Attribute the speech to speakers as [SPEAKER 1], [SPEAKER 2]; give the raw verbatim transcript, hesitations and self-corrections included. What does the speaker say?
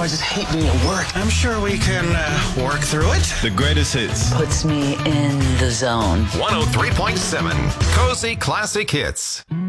[SPEAKER 1] I just hate being at work.
[SPEAKER 2] I'm sure we can uh, work through it.
[SPEAKER 3] The greatest hits.
[SPEAKER 4] Puts me in the zone.
[SPEAKER 5] one oh three point seven Cozy Classic Hits.